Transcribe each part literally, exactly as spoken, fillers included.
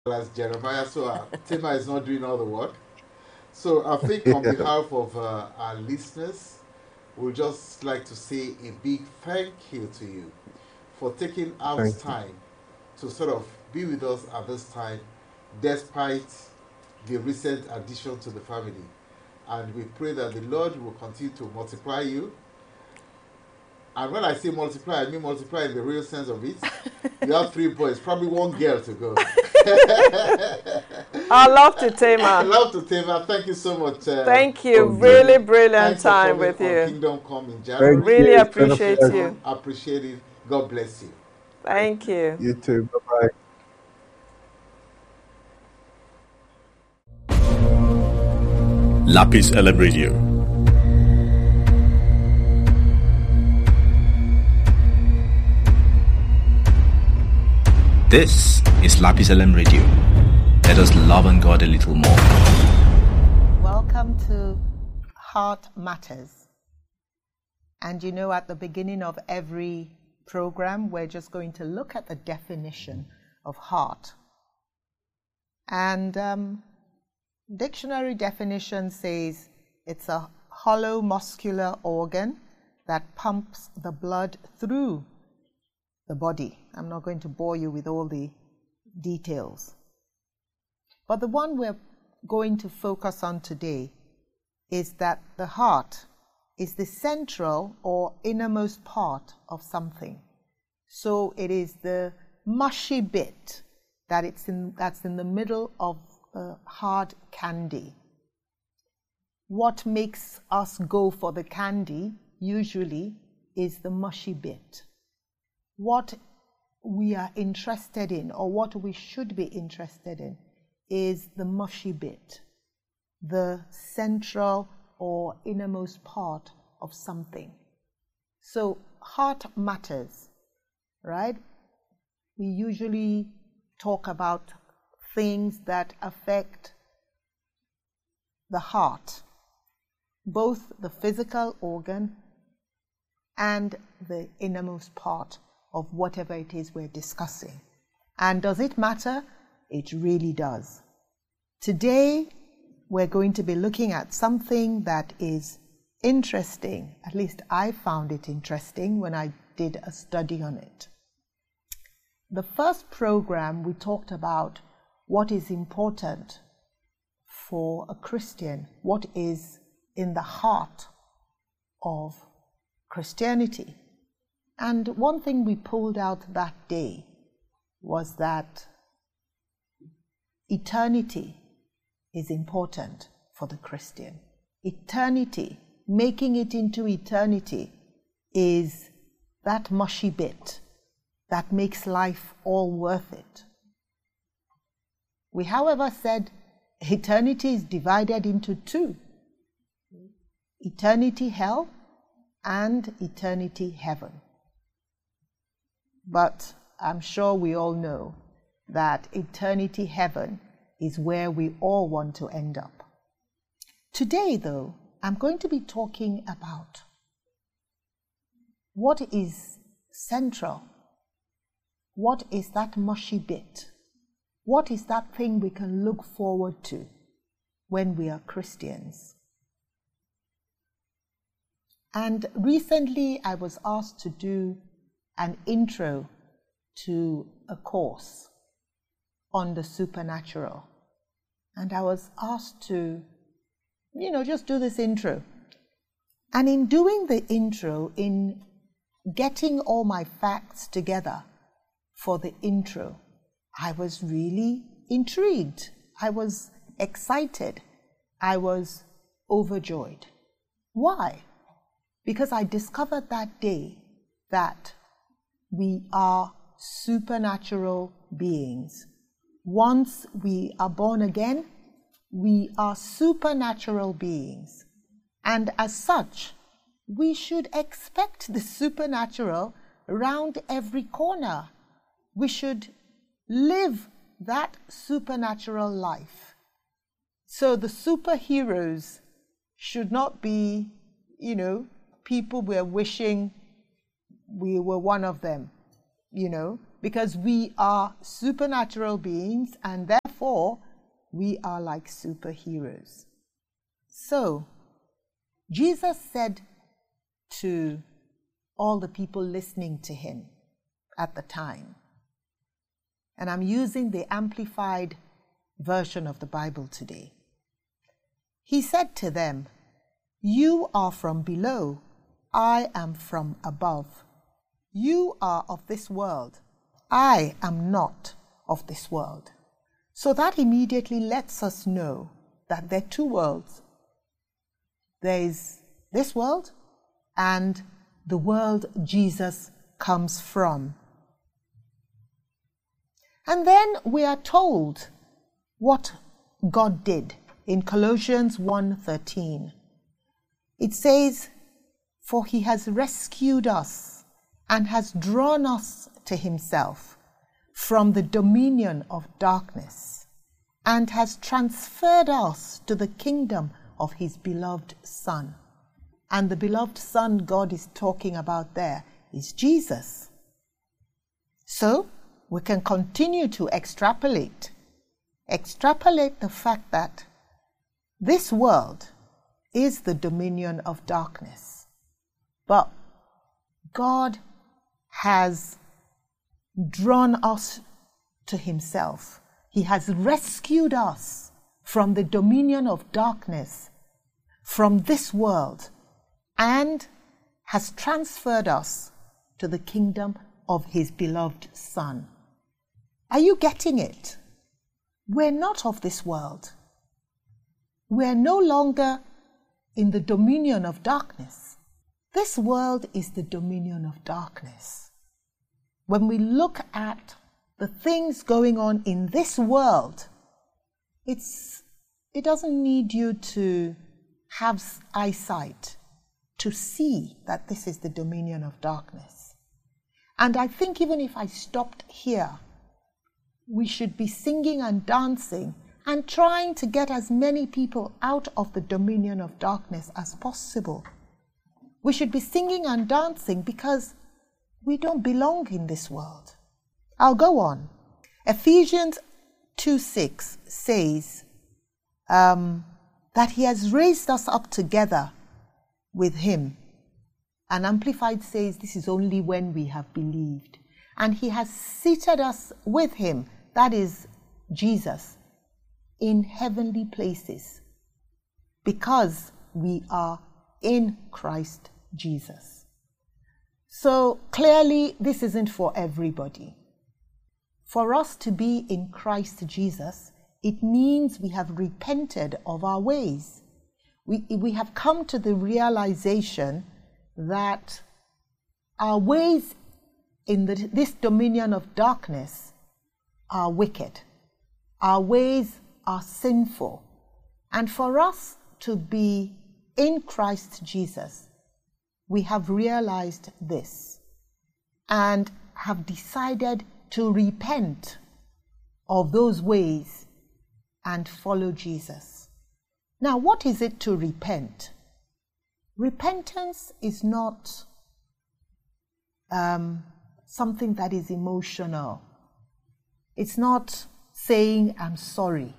as Jeremiah, so uh, Tema is not doing all the work. So I think on behalf of uh, our listeners, we'd just like to say a big thank you to you for taking out Thank you. time to sort of be with us at this time, despite the recent addition to the family. And we pray that the Lord will continue to multiply you. And when I say multiply, I mean multiply in the real sense of it. You have three boys, probably one girl to go. I love to I Tema. love to Tema. Thank you so much. Uh, Thank you. Oh, Really good. brilliant Thanks for time coming with on you. Kingdom Come in Thank January. Really you. It's been a appreciate pleasure. you. Appreciate it. God bless you. Thank you. You too. Bye-bye. Lapis L M Radio. This is Lapis L M Radio. Let us love on God a little more. Welcome to Heart Matters. And you know, at the beginning of every program, we're just going to look at the definition of heart. And um, dictionary definition says it's a hollow muscular organ that pumps the blood through the body. I'm not going to bore you with all the details. But the one we're going to focus on today is that the heart is the central or innermost part of something. So it is the mushy bit that it's in, that's in the middle of the hard candy. What makes us go for the candy usually is the mushy bit. What we are interested in, or what we should be interested in, is the mushy bit, the central or innermost part of something. So heart matters, right? We usually talk about things that affect the heart, both the physical organ and the innermost part of whatever it is we're discussing. And does it matter? It really does. Today, we're going to be looking at something that is interesting. At least I found it interesting when I did a study on it. The first program, we talked about what is important for a Christian, what is in the heart of Christianity. And one thing we pulled out that day was that eternity is important for the Christian. Eternity, making it into eternity, is that mushy bit that makes life all worth it. We, however, said eternity is divided into two: eternity hell and eternity heaven. But I'm sure we all know that eternity heaven is where we all want to end up. Today, though, I'm going to be talking about what is central. What is that mushy bit? What is that thing we can look forward to when we are Christians? And recently I was asked to do an intro to a course on the supernatural. And I was asked to, you know, just do this intro. And in doing the intro, in getting all my facts together for the intro, I was really intrigued. I was excited. I was overjoyed. Why? Because I discovered that day that we are supernatural beings. Once we are born again, we are supernatural beings. And as such, we should expect the supernatural around every corner. We should live that supernatural life. So the superheroes should not be, you know, people we're wishing we were one of them, you know. because we are supernatural beings and therefore we are like superheroes. So, Jesus said to all the people listening to him at the time, and I'm using the amplified version of the Bible today. He said to them, "You are from below, I am from above. You are of this world, I am not of this world." So that immediately lets us know that there are two worlds. There is this world and the world Jesus comes from. And then we are told what God did in Colossians one thirteen. It says, "For he has rescued us and has drawn us to himself from the dominion of darkness and has transferred us to the kingdom of his beloved Son." And the beloved Son God is talking about there is Jesus. So we can continue to extrapolate, extrapolate the fact that this world is the dominion of darkness. But God has drawn us to himself. He has rescued us from the dominion of darkness, from this world, and has transferred us to the kingdom of his beloved Son. Are you getting it? We're not of this world. We're no longer in the dominion of darkness. This world is the dominion of darkness. When we look at the things going on in this world, it's, it doesn't need you to have eyesight to see that this is the dominion of darkness. And I think even if I stopped here, we should be singing and dancing and trying to get as many people out of the dominion of darkness as possible. We should be singing and dancing because we don't belong in this world. I'll go on. Ephesians two six says um, that he has raised us up together with him. And Amplified says this is only when we have believed. And he has seated us with him, that is Jesus, in heavenly places because we are in Christ Jesus. So clearly this isn't for everybody. For us to be in Christ Jesus, it means we have repented of our ways. We, we have come to the realization that our ways in the, this dominion of darkness are wicked. Our ways are sinful. And for us to be in Christ Jesus, we have realized this and have decided to repent of those ways and follow Jesus. Now, what is it to repent? Repentance is not um, something that is emotional. It's not saying, "I'm sorry."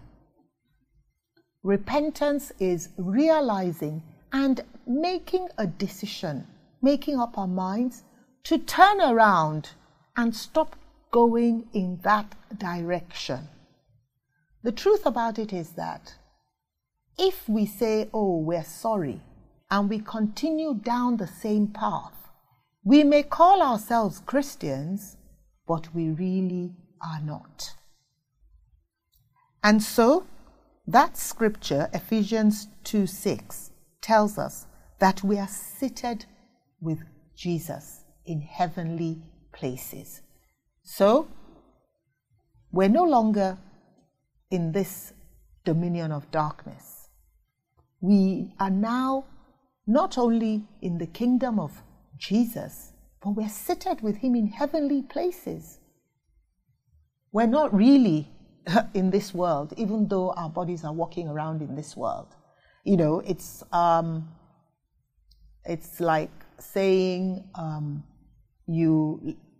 Repentance is realizing and making a decision, making up our minds to turn around and stop going in that direction. The truth about it is that if we say, "Oh, we're sorry," and we continue down the same path, we may call ourselves Christians, but we really are not. And so, that scripture, Ephesians two six, tells us that we are seated with Jesus in heavenly places. So, we're no longer in this dominion of darkness. We are now not only in the kingdom of Jesus, but we're seated with him in heavenly places. We're not really in this world, even though our bodies are walking around in this world. You know, it's um, it's like saying um, you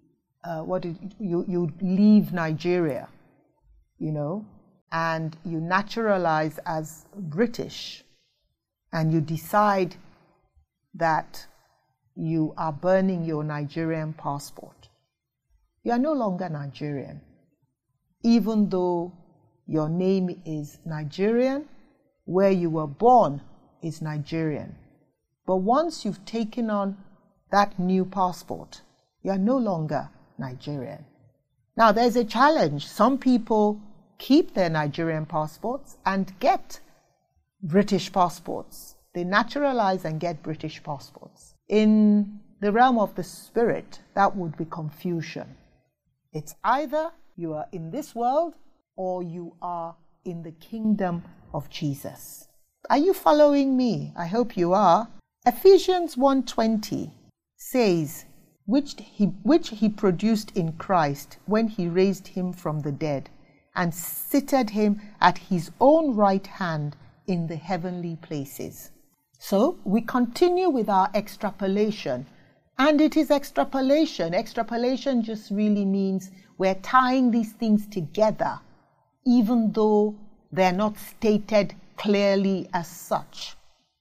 uh, what did you, you leave Nigeria, you know, and you naturalize as British, and you decide that you are burning your Nigerian passport. You are no longer Nigerian, even though your name is Nigerian, where you were born is Nigerian. But once you've taken on that new passport, you are no longer Nigerian. Now, there's a challenge. Some people keep their Nigerian passports and get British passports. They naturalize and get British passports. In the realm of the spirit, that would be confusion. It's either you are in this world or you are in the kingdom of Jesus. Are you following me? I hope you are. Ephesians one twenty says, which he, which he produced in Christ when he raised him from the dead and seated him at his own right hand in the heavenly places. So we continue with our extrapolation, and it is extrapolation. Extrapolation just really means we're tying these things together, even though they're not stated clearly as such.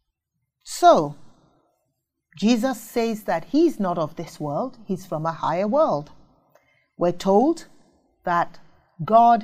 So, Jesus says that he's not of this world, he's from a higher world. We're told that God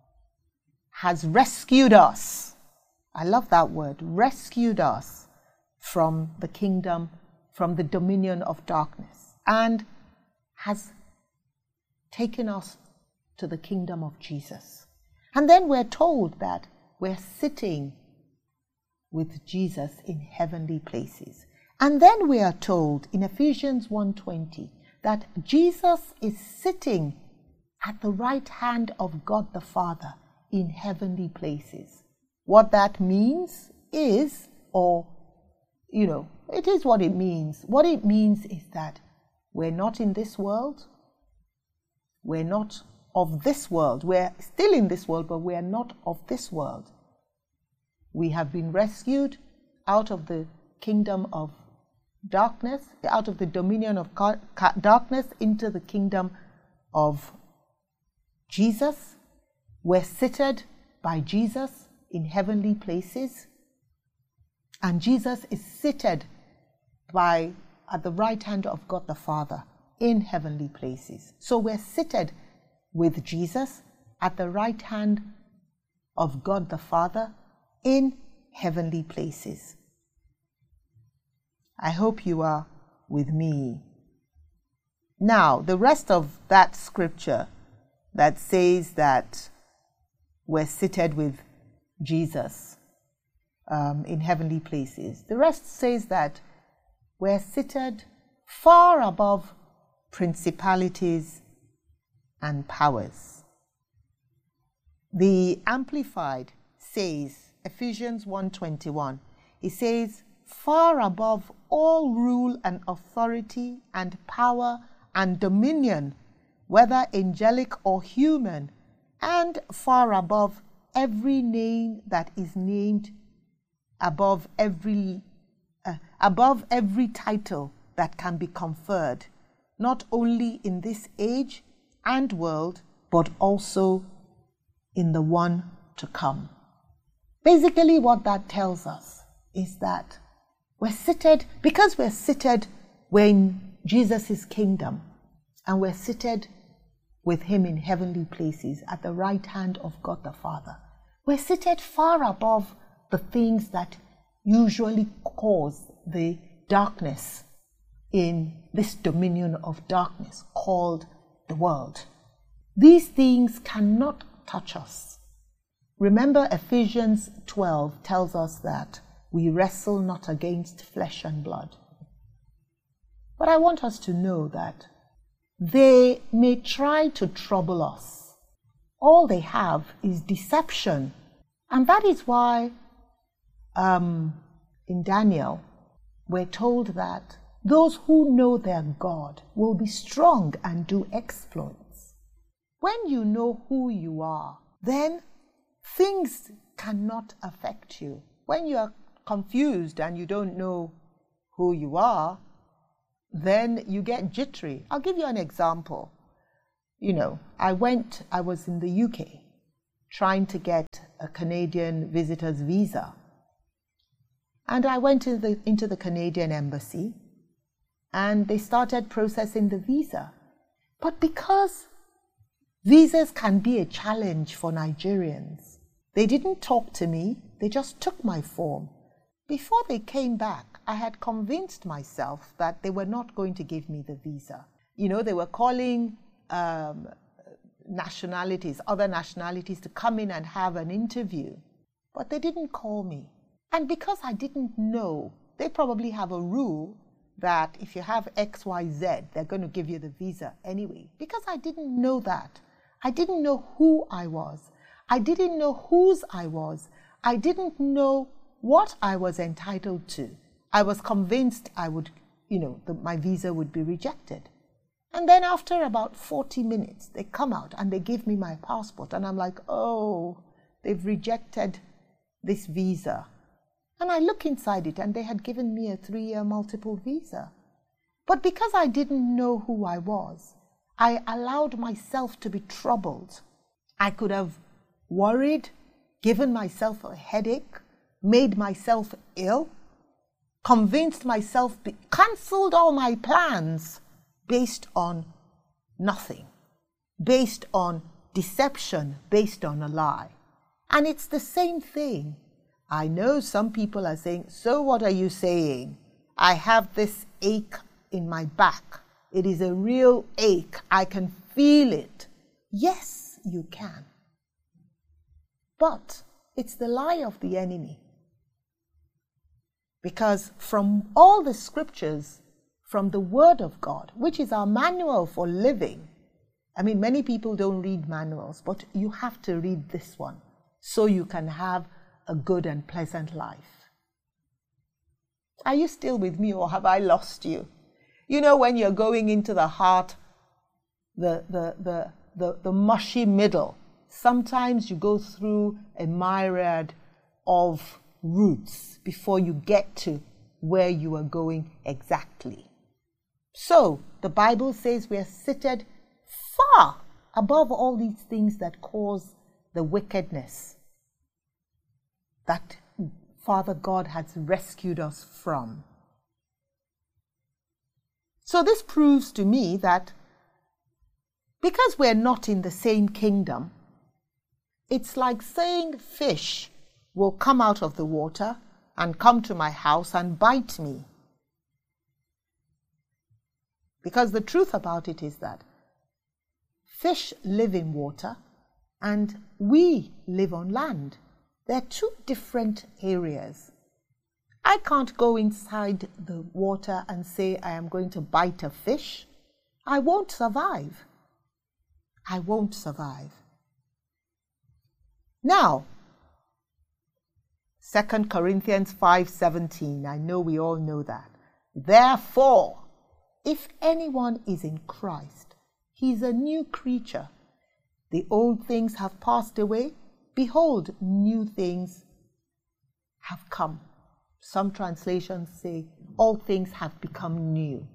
has rescued us. I love that word, rescued us from the kingdom, from the dominion of darkness, and has taken us to the kingdom of Jesus. And then we're told that we're sitting with Jesus in heavenly places. And then we are told in Ephesians one twenty that Jesus is sitting at the right hand of God the Father in heavenly places. What that means is, or, you know, it is what it means. What it means is that we're not in this world. We're not of this world. We're still in this world, but we're not of this world. We have been rescued out of the kingdom of darkness, out of the dominion of darkness into the kingdom of Jesus. We're seated by Jesus in heavenly places, and Jesus is seated by at the right hand of God the Father in heavenly places. So we're seated with Jesus at the right hand of God the Father in heavenly places. I hope you are with me. Now, the rest of that scripture that says that we're seated with Jesus um, in heavenly places, the rest says that we're seated far above principalities and powers. The Amplified says, Ephesians one twenty-one, it says, far above all rule and authority and power and dominion, whether angelic or human, and far above every name that is named, above every uh, above every title that can be conferred, not only in this age and world, but also in the one to come. Basically, what that tells us is that we're seated, because we're seated, we're in Jesus' kingdom, and we're seated with him in heavenly places at the right hand of God the Father. We're seated far above the things that usually cause the darkness in this dominion of darkness called the world. These things cannot touch us. Remember, Ephesians twelve tells us that we wrestle not against flesh and blood. But I want us to know that they may try to trouble us. All they have is deception. And that is why um, in Daniel, we're told that those who know their God will be strong and do exploits. When you know who you are, then things cannot affect you. When you are confused and you don't know who you are, then you get jittery. I'll give you an example. you know, I went, I was in the U K trying to get a Canadian visitor's visa. And I went into the, into the Canadian embassy and they started processing the visa. But because visas can be a challenge for Nigerians, they didn't talk to me, they just took my form. Before they came back, I had convinced myself that they were not going to give me the visa. You know, they were calling um, nationalities, other nationalities to come in and have an interview, but they didn't call me. And because I didn't know, they probably have a rule that if you have X Y Z, they're going to give you the visa anyway. Because I didn't know that. I didn't know who I was. I didn't know whose I was. I didn't know what I was entitled to. I was convinced I would, you know, the, my visa would be rejected. And then after about forty minutes, they come out and they give me my passport. And I'm like, oh, they've rejected this visa. And I look inside it and they had given me a three-year multiple visa. But because I didn't know who I was, I allowed myself to be troubled. I could have worried, given myself a headache, made myself ill, convinced myself, be- cancelled all my plans based on nothing, based on deception, based on a lie. And it's the same thing. I know some people are saying, so what are you saying? I have this ache in my back. It is a real ache. I can feel it. Yes, you can. But it's the lie of the enemy. Because from all the scriptures, from the Word of God, which is our manual for living, I mean, many people don't read manuals, but you have to read this one so you can have a good and pleasant life. Are you still with me or have I lost you? You know, when you're going into the heart, the, the, the, the, the mushy middle, sometimes you go through a myriad of routes before you get to where you are going exactly. So, the Bible says we are seated far above all these things that cause the wickedness that Father God has rescued us from. So this proves to me that because we're not in the same kingdom, it's like saying fish will come out of the water and come to my house and bite me. Because the truth about it is that fish live in water and we live on land. They're two different areas. I can't go inside the water and say I am going to bite a fish. I won't survive. I won't survive. Now, Second Corinthians five seventeen, I know we all know that. Therefore, if anyone is in Christ, he is a new creature. The old things have passed away. Behold, new things have come. Some translations say, all things have become new.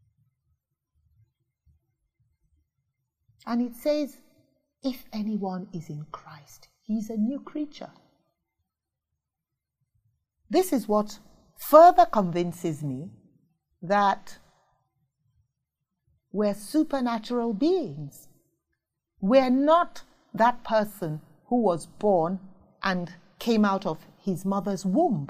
And it says, if anyone is in Christ, he is a new creature. This is what further convinces me that we're supernatural beings. We're not that person who was born and came out of his mother's womb.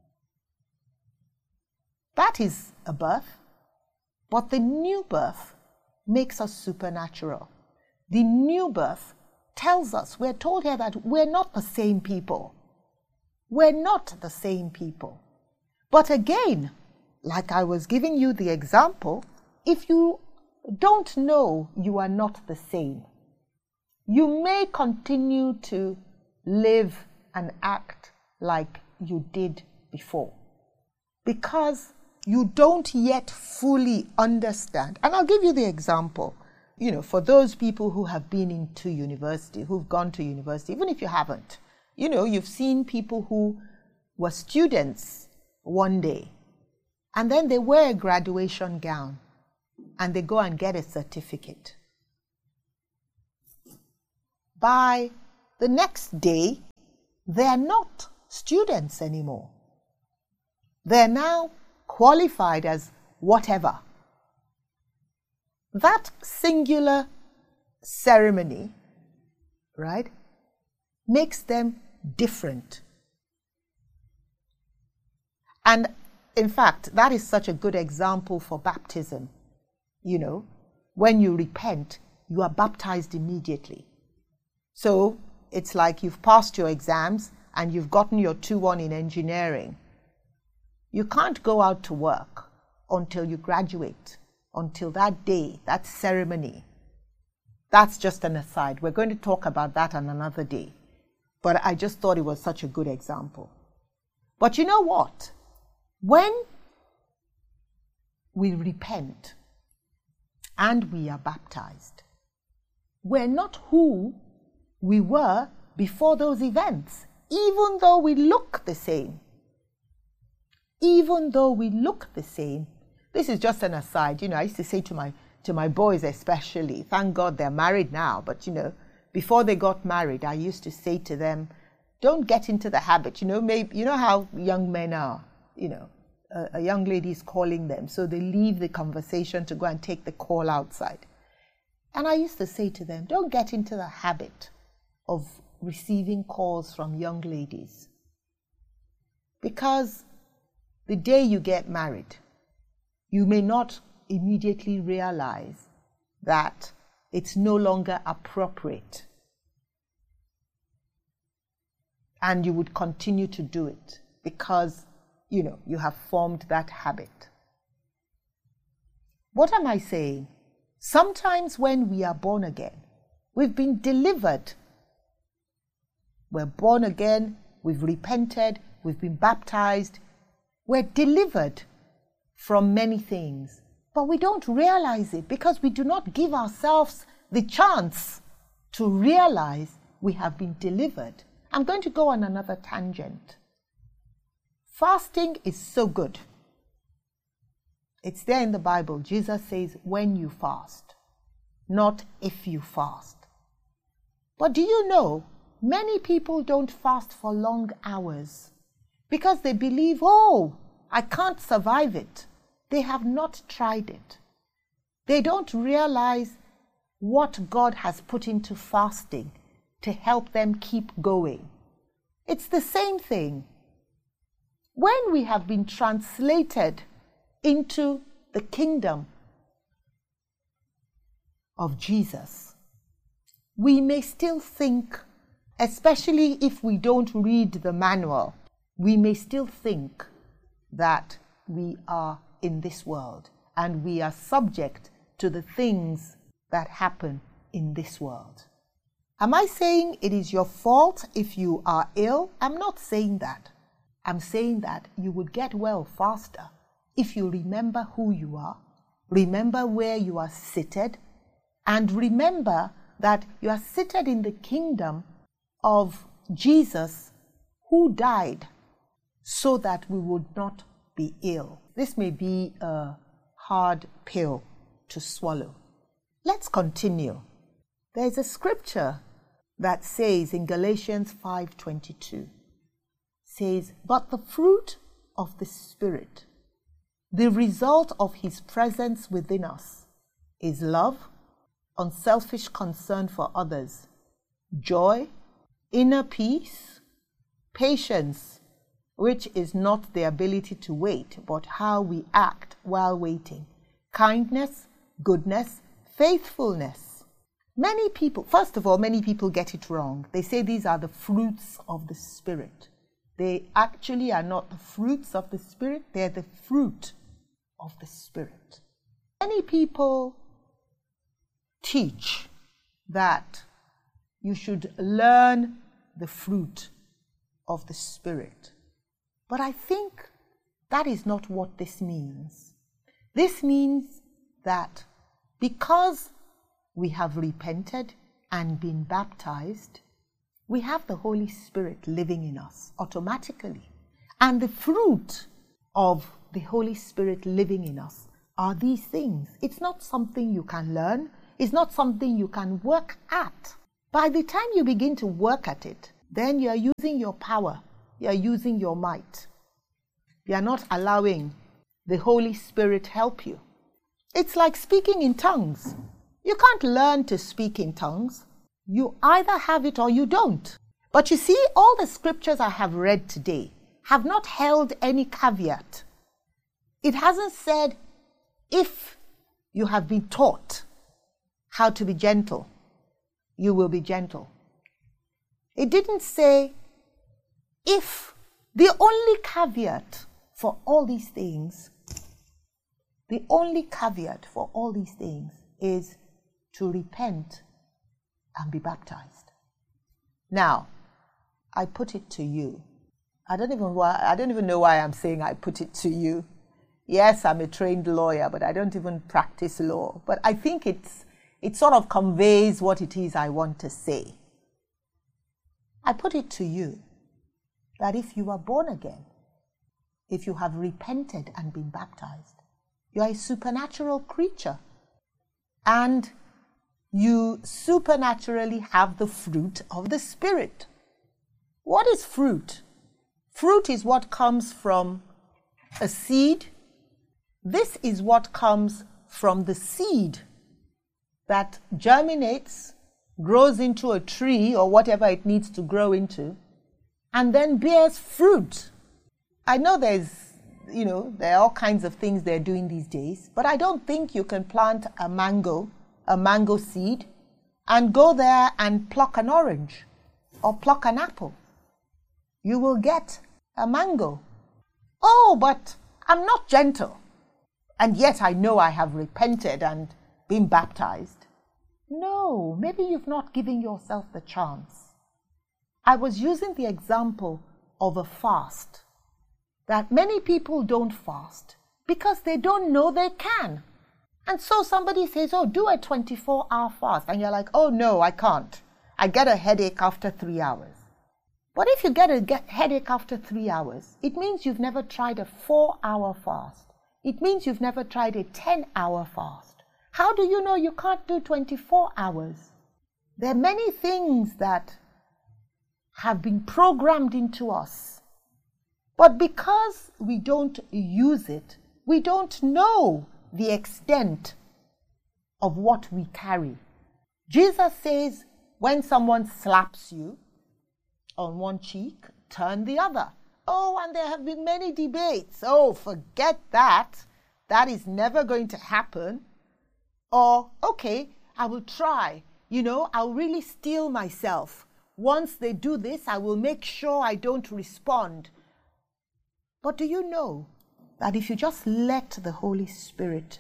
That is a birth, but the new birth makes us supernatural. The new birth tells us, we're told here that we're not the same people. We're not the same people. But again, like I was giving you the example, if you don't know you are not the same, you may continue to live and act like you did before because you don't yet fully understand. And I'll give you the example. You know, for those people who have been into university, who've gone to university, even if you haven't, you know, you've seen people who were students one day and then they wear a graduation gown and they go and get a certificate. by the next day, they are not students anymore. They're now qualified as whatever. That singular ceremony, right, makes them different. And in fact, that is such a good example for baptism. You know, when you repent, you are baptized immediately. So it's like you've passed your exams and you've gotten your two one in engineering. You can't go out to work until you graduate, until that day, that ceremony. That's just an aside. We're going to talk about that on another day. But I just thought it was such a good example. But you know what? When we repent and we are baptized, we're not who we were before those events, even though we look the same. Even though we look the same. This is just an aside. You know, I used to say to my to my boys especially, thank God they're married now, but you know, before they got married, I used to say to them, don't get into the habit. You know, maybe you know how young men are, you know, a, a young lady is calling them, so they leave the conversation to go and take the call outside. And I used to say to them, don't get into the habit of receiving calls from young ladies. Because the day you get married, you may not immediately realize that it's no longer appropriate. And you would continue to do it because, you know, you have formed that habit. What am I saying? Sometimes when we are born again, we've been delivered. We're born again, we've repented, we've been baptized. We're delivered from many things, but we don't realize it because we do not give ourselves the chance to realize we have been delivered. I'm going to go on another tangent. Fasting is so good. It's there in the Bible. Jesus says, when you fast, not if you fast. But do you know, many people don't fast for long hours because they believe, oh, I can't survive it. They have not tried it. They don't realize what God has put into fasting to help them keep going. It's the same thing. When we have been translated into the kingdom of Jesus, we may still think, especially if we don't read the manual, we may still think that we are in this world and we are subject to the things that happen in this world. Am I saying it is your fault if you are ill? I'm not saying that. I'm saying that you would get well faster if you remember who you are, remember where you are seated, and remember that you are seated in the kingdom of Jesus who died so that we would not be ill. This may be a hard pill to swallow. Let's continue. There's a scripture that says in Galatians five twenty-two, says, but the fruit of the Spirit, the result of His presence within us, is love, unselfish concern for others, joy, inner peace, patience, which is not the ability to wait, but how we act while waiting, kindness, goodness, faithfulness. Many people, first of all, many people get it wrong. They say these are the fruits of the Spirit. They actually are not the fruits of the Spirit, they're the fruit of the Spirit. Many people teach that you should learn the fruit of the Spirit. But I think that is not what this means. This means that because we have repented and been baptized, we have the Holy Spirit living in us automatically. And the fruit of the Holy Spirit living in us are these things. It's not something you can learn. It's not something you can work at. By the time you begin to work at it, then you are using your power, you are using your might. You are not allowing the Holy Spirit help you. It's like speaking in tongues. You can't learn to speak in tongues. You either have it or you don't. But you see, all the scriptures I have read today have not held any caveat. It hasn't said, if you have been taught how to be gentle, you will be gentle. It didn't say, if. The only caveat for all these things, the only caveat for all these things is to repent and be baptized. Now, I put it to you. I don't even why I don't even know why I'm saying I put it to you. Yes, I'm a trained lawyer, but I don't even practice law. But I think it's it sort of conveys what it is I want to say. I put it to you that if you are born again, if you have repented and been baptized, you are a supernatural creature. And you supernaturally have the fruit of the Spirit. What is fruit? Fruit is what comes from a seed. This is what comes from the seed that germinates, grows into a tree or whatever it needs to grow into, and then bears fruit. I know there's, you know, there are all kinds of things they're doing these days, but I don't think you can plant a mango, a mango seed, and go there and pluck an orange or pluck an apple. You will get a mango. Oh, but I'm not gentle, and yet I know I have repented and been baptized. No, maybe you've not given yourself the chance. I was using the example of a fast, that many people don't fast because they don't know they can. And so somebody says, oh, do a twenty-four hour fast. And you're like, oh, no, I can't. I get a headache after three hours. But if you get a get headache after three hours, it means you've never tried a four hour fast. It means you've never tried a ten hour fast. How do you know you can't do twenty-four hours? There are many things that have been programmed into us. But because we don't use it, we don't know the extent of what we carry. Jesus says, when someone slaps you on one cheek, turn the other. Oh, and there have been many debates. Oh, forget that. That is never going to happen. Or, okay, I will try. You know, I'll really steel myself. Once they do this, I will make sure I don't respond. But do you know that if you just let the Holy Spirit,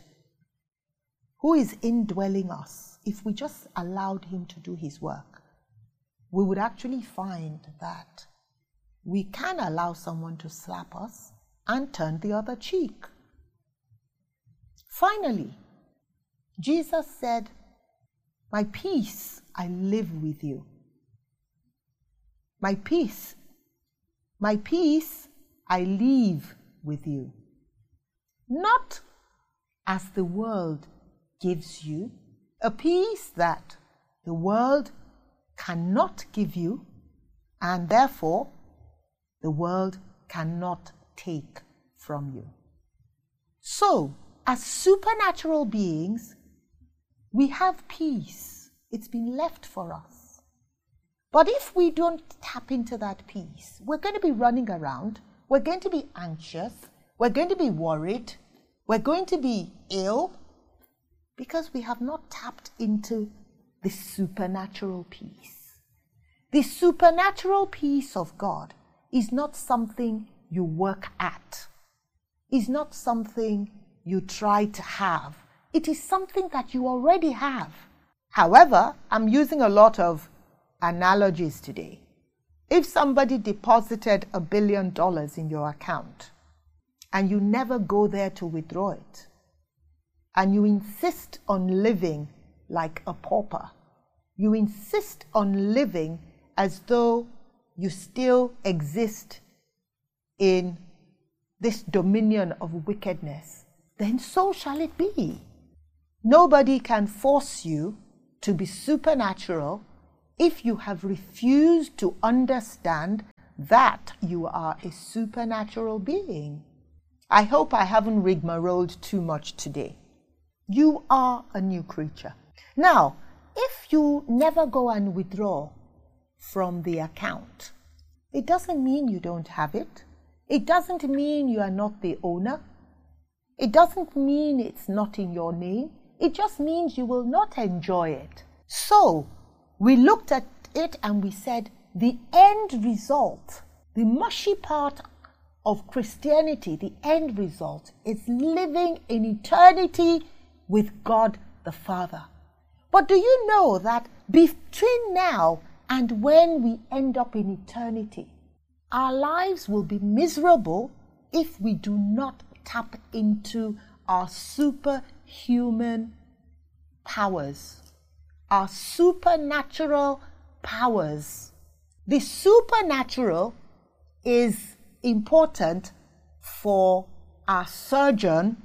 who is indwelling us, if we just allowed him to do his work, we would actually find that we can allow someone to slap us and turn the other cheek. Finally, Jesus said, my peace I live with you. My peace, my peace I leave with you. Not as the world gives you, a peace that the world cannot give you, and therefore the world cannot take from you. So, as supernatural beings, we have peace. It's been left for us. But if we don't tap into that peace, we're going to be running around, we're going to be anxious, we're going to be worried, we're going to be ill, because we have not tapped into the supernatural peace. The supernatural peace of God is not something you work at. It's not something you try to have. It is something that you already have. However, I'm using a lot of analogies today. If somebody deposited a billion dollars in your account and you never go there to withdraw it, and you insist on living like a pauper, you insist on living as though you still exist in this dominion of wickedness, then so shall it be. Nobody can force you to be supernatural if you have refused to understand that you are a supernatural being. I hope I haven't rigmarolled too much today. You are a new creature. Now, if you never go and withdraw from the account, it doesn't mean you don't have it. It doesn't mean you are not the owner. It doesn't mean it's not in your name. It just means you will not enjoy it. So, we looked at it and we said the end result, the mushy part of Christianity, the end result is living in eternity with God the Father. But do you know that between now and when we end up in eternity, our lives will be miserable if we do not tap into our superhuman powers, our supernatural powers. The supernatural is important for our sojourn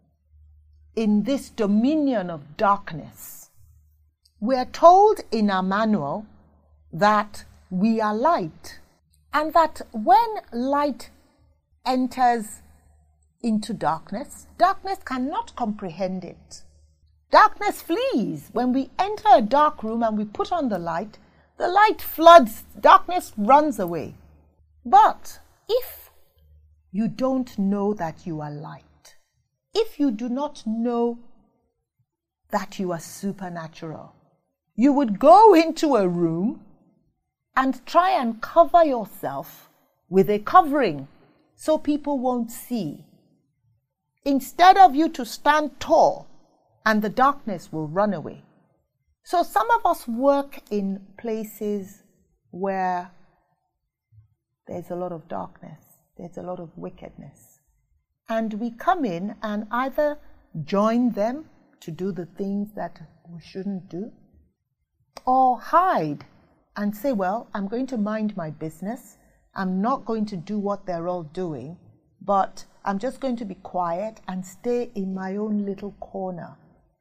in this dominion of darkness. We're told in our manual that we are light, and that when light enters into darkness, darkness cannot comprehend it. Darkness flees. When we enter a dark room and we put on the light, the light floods, darkness runs away. But if you don't know that you are light, if you do not know that you are supernatural, you would go into a room and try and cover yourself with a covering so people won't see, instead of you to stand tall and the darkness will run away. So some of us work in places where there's a lot of darkness, there's a lot of wickedness. And we come in and either join them to do the things that we shouldn't do, or hide and say, well, I'm going to mind my business. I'm not going to do what they're all doing, but I'm just going to be quiet and stay in my own little corner.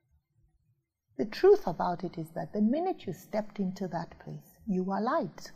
The truth about it is that the minute you stepped into that place, you are light.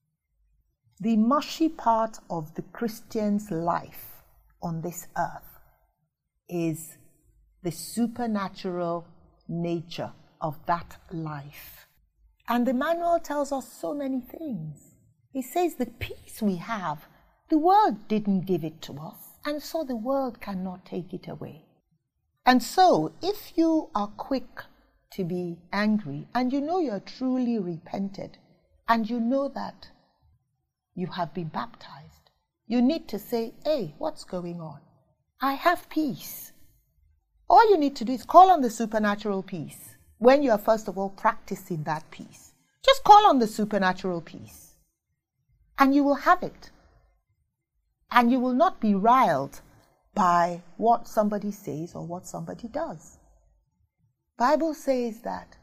The mushy part of the Christian's life on this earth is the supernatural nature of that life. And the manual tells us so many things. It says the peace we have, the world didn't give it to us, and so the world cannot take it away. And so, if you are quick to be angry, and you know you're truly repented, and you know that you have been baptized, you need to say, hey, what's going on? I have peace. All you need to do is call on the supernatural peace. When you are first of all practicing that peace, just call on the supernatural peace and you will have it. And you will not be riled by what somebody says or what somebody does. Bible says that,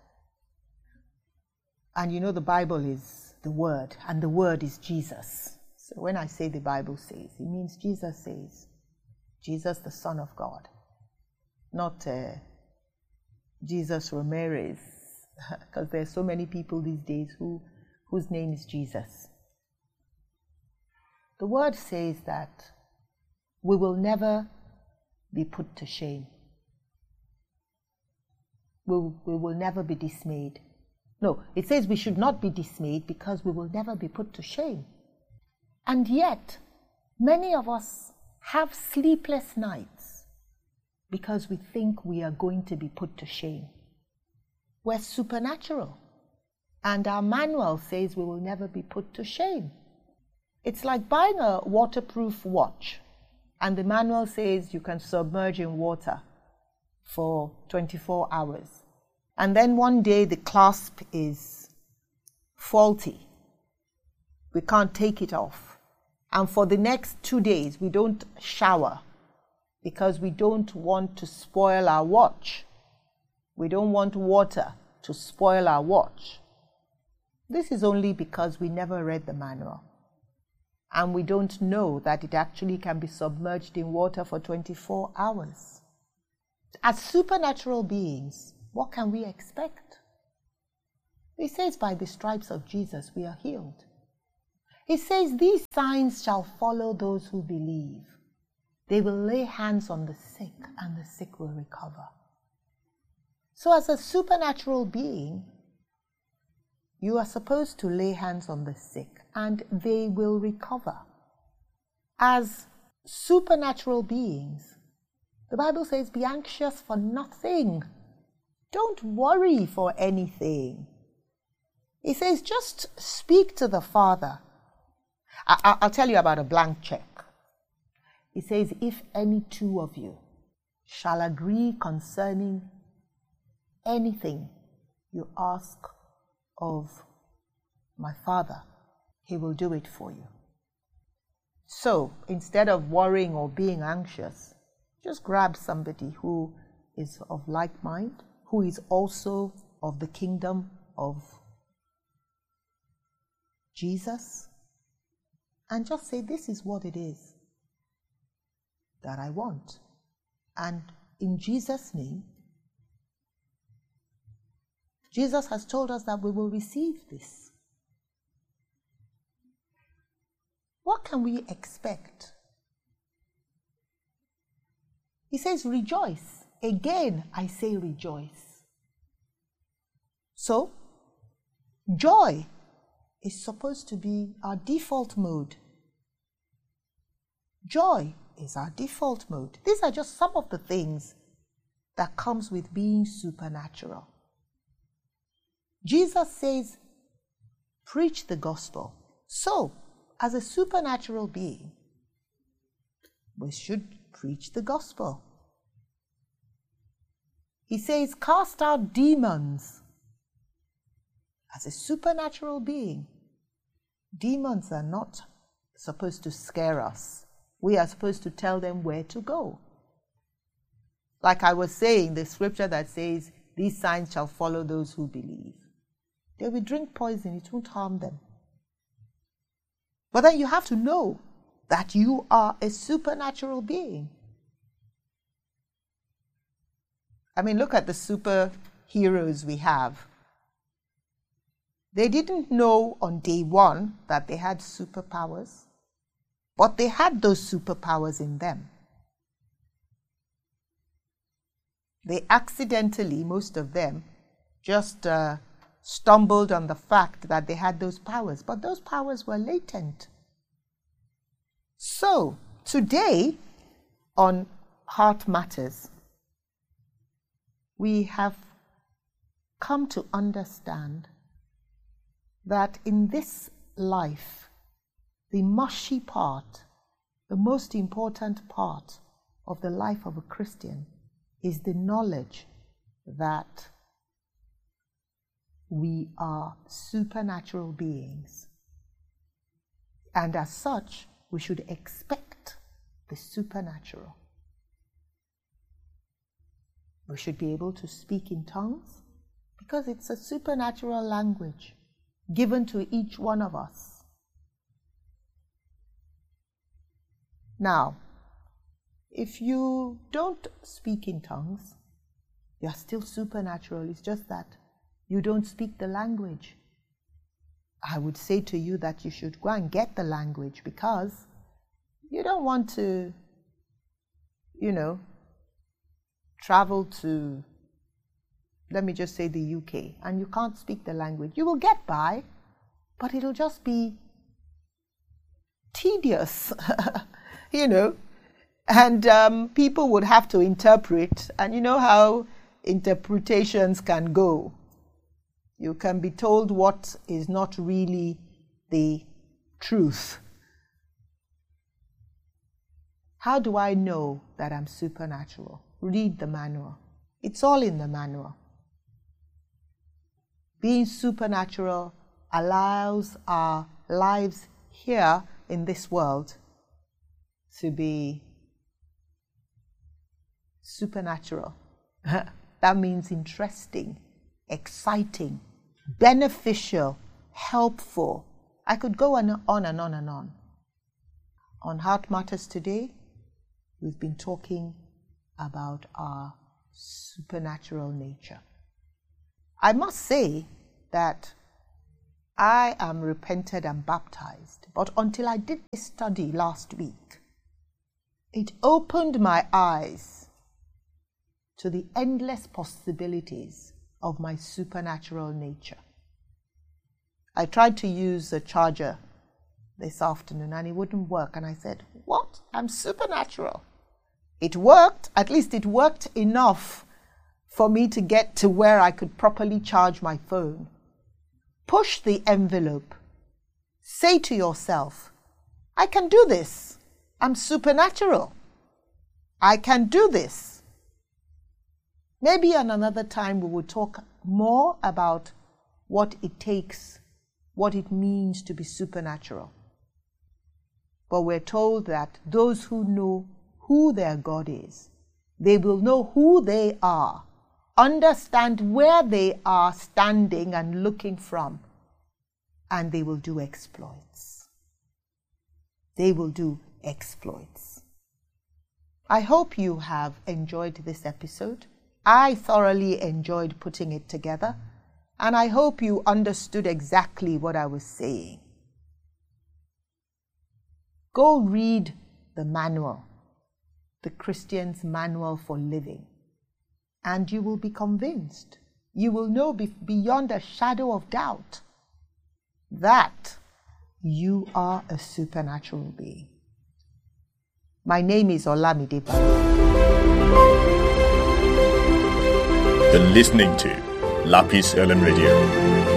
and you know the Bible is the Word, and the Word is Jesus. So when I say the Bible says, it means Jesus says, Jesus the Son of God, not uh, Jesus Ramirez, because there are so many people these days who, whose name is Jesus. The word says that we will never be put to shame. We, we will never be dismayed. No, it says we should not be dismayed because we will never be put to shame. And yet, many of us have sleepless nights because we think we are going to be put to shame. We're supernatural. And our manual says we will never be put to shame. It's like buying a waterproof watch, and the manual says you can submerge in water for twenty-four hours. And then one day the clasp is faulty. We can't take it off. And for the next two days we don't shower because we don't want to spoil our watch. We don't want water to spoil our watch. This is only because we never read the manual. And we don't know that it actually can be submerged in water for twenty-four hours. As supernatural beings, what can we expect? He says, by the stripes of Jesus we are healed. He says, these signs shall follow those who believe. They will lay hands on the sick and the sick will recover. So as a supernatural being, you are supposed to lay hands on the sick and they will recover. As supernatural beings, the Bible says, be anxious for nothing. Don't worry for anything. He says, just speak to the Father. I- I'll tell you about a blank check. He says, if any two of you shall agree concerning anything you ask of my Father, he will do it for you. So instead of worrying or being anxious, just grab somebody who is of like mind, who is also of the kingdom of Jesus, and just say, this is what it is that I want. And in Jesus' name, Jesus has told us that we will receive this. What can we expect? He says, rejoice. Again, I say rejoice. So, joy is supposed to be our default mode. Joy is our default mode. These are just some of the things that comes with being supernatural. Jesus says, preach the gospel. So, as a supernatural being, we should preach the gospel. He says, cast out demons. As a supernatural being, demons are not supposed to scare us. We are supposed to tell them where to go. Like I was saying, the scripture that says, these signs shall follow those who believe. They will drink poison, it won't harm them. But then you have to know that you are a supernatural being. I mean, look at the superheroes we have. They didn't know on day one that they had superpowers, but they had those superpowers in them. They accidentally, most of them, just uh, stumbled on the fact that they had those powers, but those powers were latent. So, today, on Heart Matters, we have come to understand that in this life, the mushy part, the most important part of the life of a Christian is the knowledge that we are supernatural beings. And as such, we should expect the supernatural. We should be able to speak in tongues because it's a supernatural language given to each one of us. Now, if you don't speak in tongues, you're still supernatural. It's just that you don't speak the language. I would say to you that you should go and get the language because you don't want to, you know, travel to, let me just say the U K, and you can't speak the language. You will get by, but it'll just be tedious, you know, and um, people would have to interpret, and you know how interpretations can go. You can be told what is not really the truth. How do I know that I'm supernatural? Read the manual. It's all in the manual. Being supernatural allows our lives here in this world to be supernatural. That means interesting, exciting, beneficial, helpful. I could go on, on and on and on. On Heart Matters today, we've been talking about our supernatural nature. I must say that I am repented and baptized, but until I did this study last week, it opened my eyes to the endless possibilities of my supernatural nature. I tried to use a charger this afternoon and it wouldn't work, and I said, what? I'm supernatural. It worked, at least it worked enough for me to get to where I could properly charge my phone. Push the envelope. Say to yourself, I can do this. I'm supernatural. I can do this. Maybe on another time we will talk more about what it takes, what it means to be supernatural. But we're told that those who know who their God is, they will know who they are, understand where they are standing and looking from, and they will do exploits. They will do exploits. I hope you have enjoyed this episode. I thoroughly enjoyed putting it together, and I hope you understood exactly what I was saying. Go read the manual, the Christian's Manual for Living, and you will be convinced. You will know beyond a shadow of doubt that you are a supernatural being. My name is Olamide Balogun. You're listening to Lapis L M Radio.